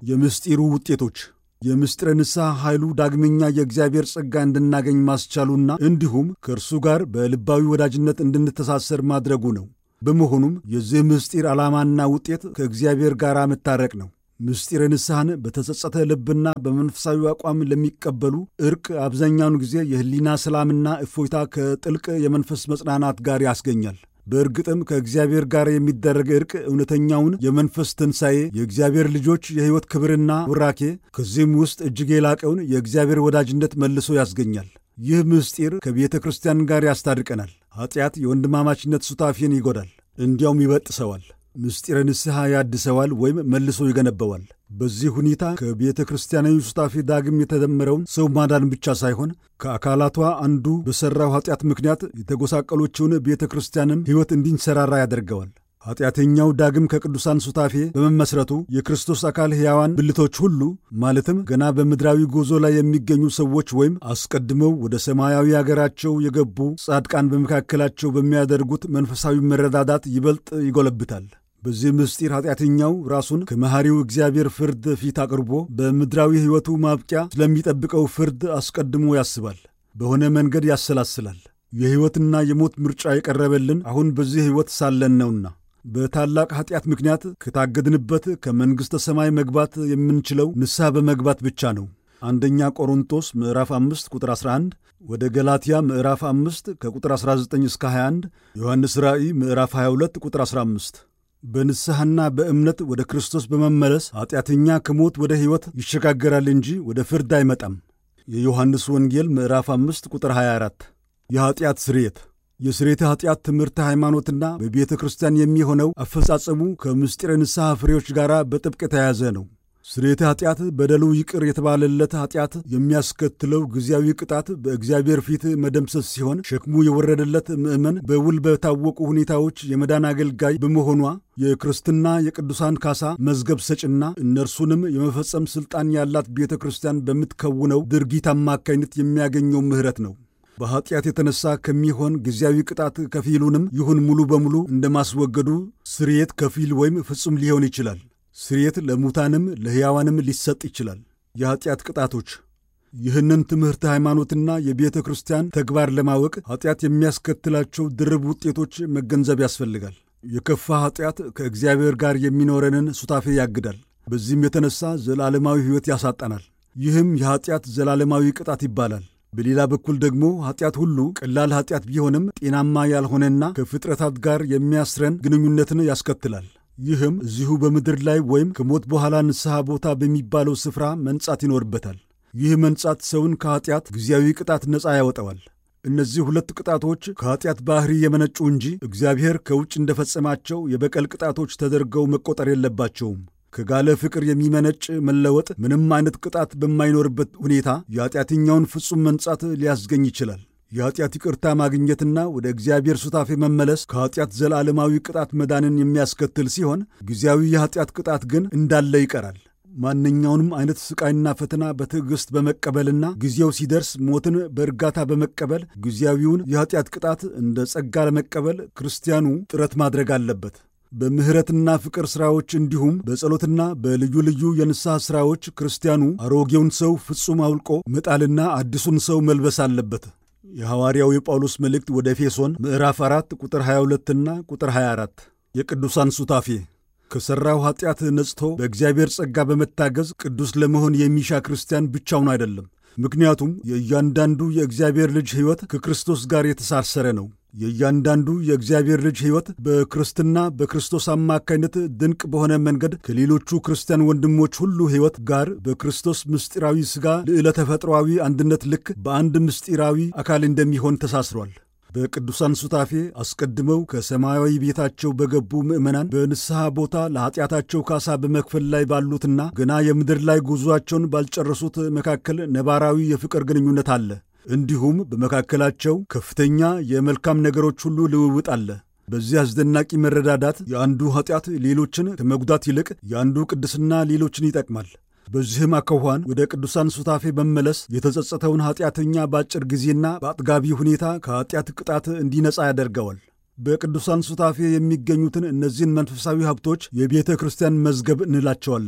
የምስጢሩ ውጤቶች የምስጢረ ንስሐ ኃይሉ ዳግመኛ የእግዚአብሔር ጸጋ እንድናገኝ ማስቻሉና እንዲሁም ከእርሱ ጋር በልባዊ ወዳጅነት እንድንተሳሰር ማድረጉ ነው። በመሆኑም የዚህ ምስጢር ዓላማና ውጤት ከእግዚአብሔር ጋር መታረቅ ነው። ምስጢረ ንስሐን በተጸጸተ ልብና በመንፈሳዊ አቋም ለሚቀበሉ ዕርቅ አብዛኛውን ጊዜ የሕሊና ሰላምና እፎይታ ከጥልቅ የመንፈስ መጽናናት ጋር ያስገኛል። በእርግጥም ከእግዚአብሔር ጋር የሚደረግ ዕርቅ እውነተኛውን የመንፈስ ትንሣኤ፣ የእግዚአብሔር ልጆች የሕይወት ክብርና ቡራኬ፣ ከዚህም ውስጥ እጅግ የላቀውን የእግዚአብሔር ወዳጅነት መልሶ ያስገኛል። ይህ ምስጢር ከቤተ ክርስቲያን ጋር ያስታርቀናል። ኀጢአት የወንድማማችነት ሱታፌን ይጎዳል፣ እንዲያውም ይበጥሰዋል። ምስጢረ ንስሐ ያድሰዋል ወይም መልሶ ይገነበዋል። በዚህ ሁኔታ ከቤተ ክርስቲያናዊ ሱታፌ ዳግም የተደመረውን ሰው ማዳን ብቻ ሳይሆን ከአካላቷ አንዱ በሠራው ኀጢአት ምክንያት የተጎሳቀሎችውን ቤተ ክርስቲያንም ሕይወት እንዲንሰራራ ያደርገዋል። ኀጢአተኛው ዳግም ከቅዱሳን ሱታፌ በመመስረቱ የክርስቶስ አካል ሕያዋን ብልቶች ሁሉ ማለትም ገና በምድራዊ ጉዞ ላይ የሚገኙ ሰዎች ወይም አስቀድመው ወደ ሰማያዊ አገራቸው የገቡ ጻድቃን በመካከላቸው በሚያደርጉት መንፈሳዊ መረዳዳት ይበልጥ ይጎለብታል። በዚህ ምስጢር ኀጢአተኛው ራሱን ከመሐሪው እግዚአብሔር ፍርድ ፊት አቅርቦ በምድራዊ ሕይወቱ ማብቂያ ስለሚጠብቀው ፍርድ አስቀድሞ ያስባል፣ በሆነ መንገድ ያሰላስላል። የሕይወትና የሞት ምርጫ የቀረበልን አሁን በዚህ ሕይወት ሳለን ነውና በታላቅ ኀጢአት ምክንያት ከታገድንበት ከመንግሥተ ሰማይ መግባት የምንችለው ንስሐ በመግባት ብቻ ነው። አንደኛ ቆሮንቶስ ምዕራፍ 5 ቁጥር 11፣ ወደ ገላትያ ምዕራፍ 5 ከቁጥር 19 እስከ 21፣ ዮሐንስ ራእይ ምዕራፍ 22 ቁጥር 15። በንስሐና በእምነት ወደ ክርስቶስ በመመለስ ኀጢአተኛ ከሞት ወደ ሕይወት ይሸጋገራል እንጂ ወደ ፍርድ አይመጣም። የዮሐንስ ወንጌል ምዕራፍ 5 ቁጥር 24። የኀጢአት ስርየት የስርየተ ኀጢአት ትምህርተ ሃይማኖትና በቤተ ክርስቲያን የሚሆነው አፈጻጸሙ ከምስጢረ ንስሐ ፍሬዎች ጋር በጥብቅ የተያያዘ ነው። ስርየተ ኀጢአት በደሉ ይቅር የተባለለት ኀጢአት የሚያስከትለው ጊዜያዊ ቅጣት በእግዚአብሔር ፊት መደምሰስ ሲሆን ሸክሙ የወረደለት ምእመን በውል በታወቁ ሁኔታዎች የመዳን አገልጋይ በመሆኗ የክርስትና የቅዱሳን ካሳ መዝገብ ሰጭና እነርሱንም የመፈጸም ሥልጣን ያላት ቤተ ክርስቲያን በምትከውነው ድርጊት አማካይነት የሚያገኘው ምሕረት ነው። በኀጢአት የተነሣ ከሚሆን ጊዜያዊ ቅጣት ከፊሉንም ይሁን ሙሉ በሙሉ እንደማስወገዱ ስርየት ከፊል ወይም ፍጹም ሊሆን ይችላል። ስርየት ለሙታንም ለሕያዋንም ሊሰጥ ይችላል። የኀጢአት ቅጣቶች ይህንን ትምህርተ ሃይማኖትና የቤተ ክርስቲያን ተግባር ለማወቅ ኀጢአት የሚያስከትላቸው ድርብ ውጤቶች መገንዘብ ያስፈልጋል። የከፋ ኀጢአት ከእግዚአብሔር ጋር የሚኖረንን ሱታፌ ያግዳል። በዚህም የተነሣ ዘላለማዊ ሕይወት ያሳጣናል። ይህም የኀጢአት ዘላለማዊ ቅጣት ይባላል። በሌላ በኩል ደግሞ ኀጢአት ሁሉ ቀላል ኀጢአት ቢሆንም ጤናማ ያልሆነና ከፍጥረታት ጋር የሚያስረን ግንኙነትን ያስከትላል። ይህም እዚሁ በምድር ላይ ወይም ከሞት በኋላ ንስሐ ቦታ በሚባለው ስፍራ መንጻት ይኖርበታል። ይህ መንጻት ሰውን ከኀጢአት ጊዜያዊ ቅጣት ነፃ ያወጣዋል። እነዚህ ሁለት ቅጣቶች ከኀጢአት ባሕሪ የመነጩ እንጂ እግዚአብሔር ከውጭ እንደፈጸማቸው የበቀል ቅጣቶች ተደርገው መቆጠር የለባቸውም። ከጋለ ፍቅር የሚመነጭ መለወጥ ምንም አይነት ቅጣት በማይኖርበት ሁኔታ የኀጢአተኛውን ፍጹም መንጻት ሊያስገኝ ይችላል። የኀጢአት ይቅርታ ማግኘትና ወደ እግዚአብሔር ሱታፌ መመለስ ከኀጢአት ዘላለማዊ ቅጣት መዳንን የሚያስከትል ሲሆን፣ ጊዜያዊ የኀጢአት ቅጣት ግን እንዳለ ይቀራል። ማንኛውንም አይነት ስቃይና ፈተና በትዕግሥት በመቀበልና ጊዜው ሲደርስ ሞትን በእርጋታ በመቀበል ጊዜያዊውን የኀጢአት ቅጣት እንደ ጸጋ ለመቀበል ክርስቲያኑ ጥረት ማድረግ አለበት። በምሕረትና ፍቅር ሥራዎች እንዲሁም በጸሎትና በልዩ ልዩ የንስሐ ሥራዎች ክርስቲያኑ አሮጌውን ሰው ፍጹም አውልቆ መጣልና አዲሱን ሰው መልበስ አለበት። የሐዋርያው የጳውሎስ መልእክት ወደ ኤፌሶን ምዕራፍ 4 ቁጥር 22ና ቁጥር 24። የቅዱሳን ሱታፌ ከሠራው ኀጢአት ነጽቶ በእግዚአብሔር ጸጋ በመታገዝ ቅዱስ ለመሆን የሚሻ ክርስቲያን ብቻውን አይደለም። ምክንያቱም የእያንዳንዱ የእግዚአብሔር ልጅ ሕይወት ከክርስቶስ ጋር የተሳሰረ ነው። የእያንዳንዱ የእግዚአብሔር ልጅ ሕይወት በክርስትና በክርስቶስ አማካይነት ድንቅ በሆነ መንገድ ከሌሎቹ ክርስቲያን ወንድሞች ሁሉ ሕይወት ጋር በክርስቶስ ምስጢራዊ ሥጋ ልዕለ ተፈጥሮአዊ አንድነት ልክ በአንድ ምስጢራዊ አካል እንደሚሆን ተሳስሯል። በቅዱሳን ሱታፌ አስቀድመው ከሰማያዊ ቤታቸው በገቡ ምዕመናን በንስሐ ቦታ ለኀጢአታቸው ካሳ በመክፈል ላይ ባሉትና ገና የምድር ላይ ጉዞአቸውን ባልጨረሱት መካከል ነባራዊ የፍቅር ግንኙነት አለ። እንዲሁም በመካከላቸው ከፍተኛ የመልካም ነገሮች ሁሉ ልውውጥ አለ። በዚህ አስደናቂ መረዳዳት የአንዱ ኀጢአት ሌሎችን ከመጉዳት ይልቅ የአንዱ ቅድስና ሌሎችን ይጠቅማል። በዚህም አኳኋን ወደ ቅዱሳን ሱታፌ መመለስ የተጸጸተውን ኀጢአተኛ በአጭር ጊዜና በአጥጋቢ ሁኔታ ከኀጢአት ቅጣት እንዲነጻ ያደርገዋል። በቅዱሳን ሱታፌ የሚገኙትን እነዚህን መንፈሳዊ ሀብቶች የቤተ ክርስቲያን መዝገብ እንላቸዋለን።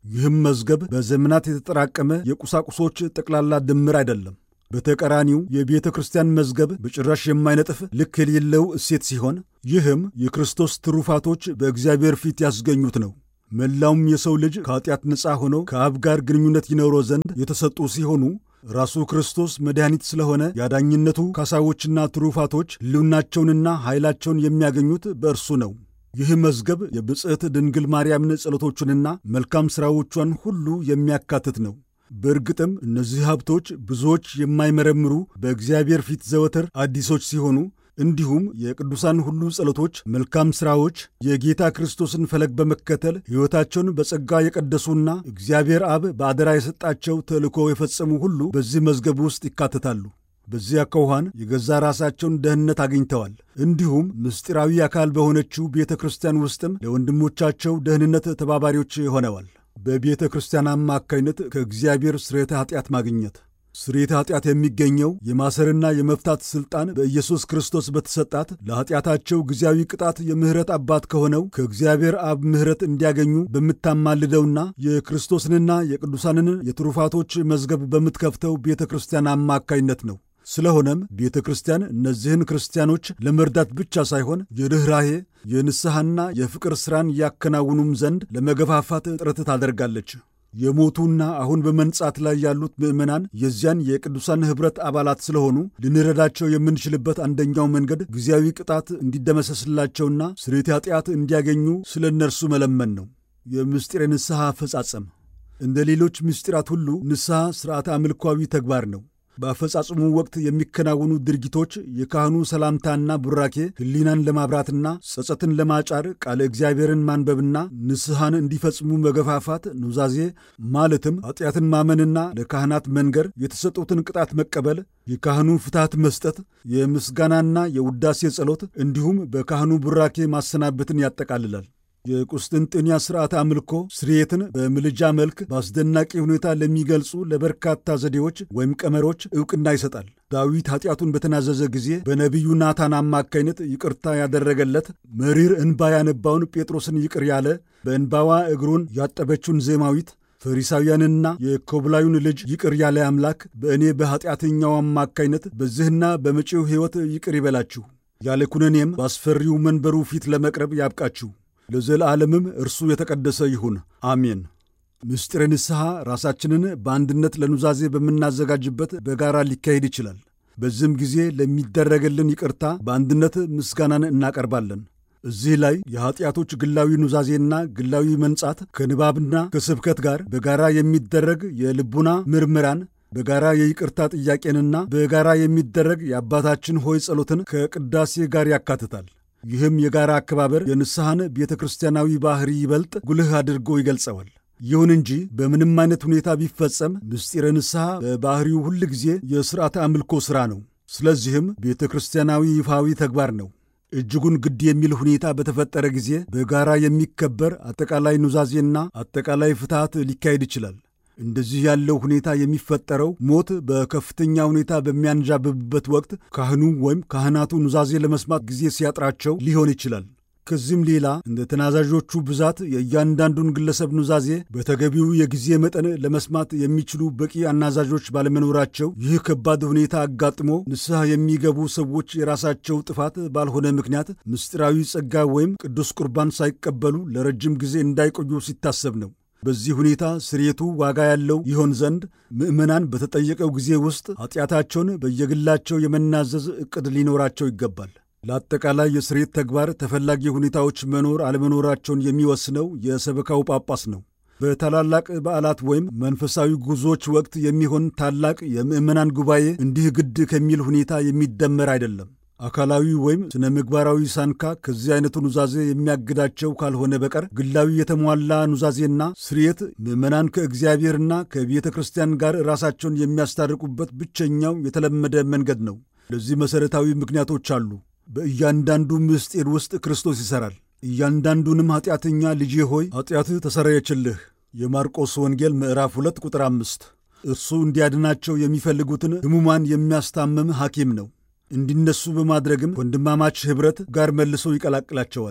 ይህም መዝገብ በዘመናት የተጠራቀመ የቁሳቁሶች ጠቅላላ ድምር አይደለም። በተቃራኒው የቤተ ክርስቲያን መዝገብ በጭራሽ የማይነጥፍ ልክ የሌለው እሴት ሲሆን፣ ይህም የክርስቶስ ትሩፋቶች በእግዚአብሔር ፊት ያስገኙት ነው። መላውም የሰው ልጅ ከኃጢአት ነፃ ሆነው ከአብ ጋር ግንኙነት ይኖረው ዘንድ የተሰጡ ሲሆኑ ራሱ ክርስቶስ መድኃኒት ስለሆነ ያዳኝነቱ ካሳዎችና ትሩፋቶች ሕልውናቸውንና ኃይላቸውን የሚያገኙት በእርሱ ነው። ይህ መዝገብ የብጽዕት ድንግል ማርያምን ጸሎቶቹንና መልካም ሥራዎቿን ሁሉ የሚያካትት ነው። በእርግጥም እነዚህ ሀብቶች ብዙዎች የማይመረምሩ በእግዚአብሔር ፊት ዘወትር አዲሶች ሲሆኑ እንዲሁም የቅዱሳን ሁሉ ጸሎቶች፣ መልካም ሥራዎች የጌታ ክርስቶስን ፈለግ በመከተል ሕይወታቸውን በጸጋ የቀደሱና እግዚአብሔር አብ በአደራ የሰጣቸው ተልእኮ የፈጸሙ ሁሉ በዚህ መዝገብ ውስጥ ይካተታሉ። በዚያ አኳኋን የገዛ ራሳቸውን ደህንነት አግኝተዋል። እንዲሁም ምስጢራዊ አካል በሆነችው ቤተ ክርስቲያን ውስጥም ለወንድሞቻቸው ደህንነት ተባባሪዎች ሆነዋል። በቤተ ክርስቲያን አማካይነት ከእግዚአብሔር ስርየተ ኃጢአት ማግኘት። ስርየተ ኃጢአት የሚገኘው የማሰርና የመፍታት ሥልጣን በኢየሱስ ክርስቶስ በተሰጣት ለኃጢአታቸው ጊዜያዊ ቅጣት የምሕረት አባት ከሆነው ከእግዚአብሔር አብ ምሕረት እንዲያገኙ በምታማልደውና የክርስቶስንና የቅዱሳንን የትሩፋቶች መዝገብ በምትከፍተው ቤተ ክርስቲያን አማካይነት ነው። ስለሆነም ቤተ ክርስቲያን እነዚህን ክርስቲያኖች ለመርዳት ብቻ ሳይሆን የርኅራኄ የንስሐና የፍቅር ሥራን ያከናውኑም ዘንድ ለመገፋፋት ጥረት ታደርጋለች። የሞቱና አሁን በመንጻት ላይ ያሉት ምዕመናን የዚያን የቅዱሳን ኅብረት አባላት ስለሆኑ ልንረዳቸው የምንችልበት አንደኛው መንገድ ጊዜያዊ ቅጣት እንዲደመሰስላቸውና ስርየተ ኃጢአት እንዲያገኙ ስለ እነርሱ መለመን ነው። የምስጢረ ንስሐ አፈጻጸም እንደ ሌሎች ምስጢራት ሁሉ ንስሐ ሥርዓተ አምልኳዊ ተግባር ነው። በአፈጻጽሙ ወቅት የሚከናወኑ ድርጊቶች የካህኑ ሰላምታና ቡራኬ ሕሊናን ለማብራትና ጸጸትን ለማጫር ቃለ እግዚአብሔርን ማንበብና ንስሐን እንዲፈጽሙ መገፋፋት፣ ኑዛዜ ማለትም ኃጢአትን ማመንና ለካህናት መንገር፣ የተሰጡትን ቅጣት መቀበል፣ የካህኑ ፍትሐት መስጠት፣ የምስጋናና የውዳሴ ጸሎት እንዲሁም በካህኑ ቡራኬ ማሰናበትን ያጠቃልላል። የቁስጥንጥንያ ሥርዓተ አምልኮ ስርየትን በምልጃ መልክ በአስደናቂ ሁኔታ ለሚገልጹ ለበርካታ ዘዴዎች ወይም ቀመሮች ዕውቅና ይሰጣል። ዳዊት ኃጢአቱን በተናዘዘ ጊዜ በነቢዩ ናታን አማካይነት ይቅርታ ያደረገለት፣ መሪር እንባ ያነባውን ጴጥሮስን ይቅር ያለ፣ በእንባዋ እግሩን ያጠበችውን ዜማዊት፣ ፈሪሳውያንና የኮብላዩን ልጅ ይቅር ያለ አምላክ በእኔ በኃጢአተኛው አማካይነት በዚህና በመጪው ሕይወት ይቅር ይበላችሁ፣ ያለ ኩነኔም በአስፈሪው መንበሩ ፊት ለመቅረብ ያብቃችሁ፣ ለዘላለምም እርሱ የተቀደሰ ይሁን፣ አሜን። ምስጢረ ንስሐ ራሳችንን በአንድነት ለኑዛዜ በምናዘጋጅበት በጋራ ሊካሄድ ይችላል። በዚህም ጊዜ ለሚደረገልን ይቅርታ በአንድነት ምስጋናን እናቀርባለን። እዚህ ላይ የኀጢአቶች ግላዊ ኑዛዜና ግላዊ መንጻት ከንባብና ከስብከት ጋር በጋራ የሚደረግ የልቡና ምርመራን፣ በጋራ የይቅርታ ጥያቄንና በጋራ የሚደረግ የአባታችን ሆይ ጸሎትን ከቅዳሴ ጋር ያካትታል። ይህም የጋራ አከባበር የንስሐን ቤተ ክርስቲያናዊ ባሕሪ ይበልጥ ጉልህ አድርጎ ይገልጸዋል። ይሁን እንጂ በምንም አይነት ሁኔታ ቢፈጸም ምስጢረ ንስሐ በባሕሪው ሁል ጊዜ የሥርዓተ አምልኮ ሥራ ነው። ስለዚህም ቤተ ክርስቲያናዊ ይፋዊ ተግባር ነው። እጅጉን ግድ የሚል ሁኔታ በተፈጠረ ጊዜ በጋራ የሚከበር አጠቃላይ ኑዛዜና አጠቃላይ ፍትሐት ሊካሄድ ይችላል። እንደዚህ ያለው ሁኔታ የሚፈጠረው ሞት በከፍተኛ ሁኔታ በሚያንዣብብበት ወቅት ካህኑ ወይም ካህናቱ ኑዛዜ ለመስማት ጊዜ ሲያጥራቸው ሊሆን ይችላል። ከዚህም ሌላ እንደ ተናዛዦቹ ብዛት የእያንዳንዱን ግለሰብ ኑዛዜ በተገቢው የጊዜ መጠን ለመስማት የሚችሉ በቂ አናዛዦች ባለመኖራቸው ይህ ከባድ ሁኔታ አጋጥሞ ንስሐ የሚገቡ ሰዎች የራሳቸው ጥፋት ባልሆነ ምክንያት ምስጢራዊ ጸጋ ወይም ቅዱስ ቁርባን ሳይቀበሉ ለረጅም ጊዜ እንዳይቆዩ ሲታሰብ ነው። በዚህ ሁኔታ ስርየቱ ዋጋ ያለው ይሆን ዘንድ ምዕመናን በተጠየቀው ጊዜ ውስጥ ኃጢአታቸውን በየግላቸው የመናዘዝ ዕቅድ ሊኖራቸው ይገባል። ለአጠቃላይ የስርየት ተግባር ተፈላጊ ሁኔታዎች መኖር አለመኖራቸውን የሚወስነው የሰበካው ጳጳስ ነው። በታላላቅ በዓላት ወይም መንፈሳዊ ጉዞዎች ወቅት የሚሆን ታላቅ የምዕመናን ጉባኤ እንዲህ ግድ ከሚል ሁኔታ የሚደመር አይደለም። አካላዊ ወይም ስነ ምግባራዊ ሳንካ ከዚህ አይነቱ ኑዛዜ የሚያግዳቸው ካልሆነ በቀር ግላዊ የተሟላ ኑዛዜና ስርየት ምዕመናን ከእግዚአብሔርና ከቤተ ክርስቲያን ጋር ራሳቸውን የሚያስታርቁበት ብቸኛው የተለመደ መንገድ ነው። ለዚህ መሠረታዊ ምክንያቶች አሉ። በእያንዳንዱ ምስጢር ውስጥ ክርስቶስ ይሠራል። እያንዳንዱንም ኃጢአተኛ ልጄ ሆይ ኃጢአትህ ተሰረየችልህ። የማርቆስ ወንጌል ምዕራፍ 2 ቁጥር 5። እርሱ እንዲያድናቸው የሚፈልጉትን ሕሙማን የሚያስታምም ሐኪም ነው። እንዲነሱ በማድረግም ወንድማማች ኅብረት ጋር መልሶ ይቀላቅላቸዋል።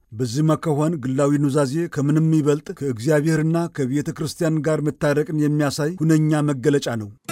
በዚህ መከወን ግላዊ ኑዛዜ ከምንም ይበልጥ ከእግዚአብሔርና ከቤተ ክርስቲያን ጋር መታረቅን የሚያሳይ ሁነኛ መገለጫ ነው።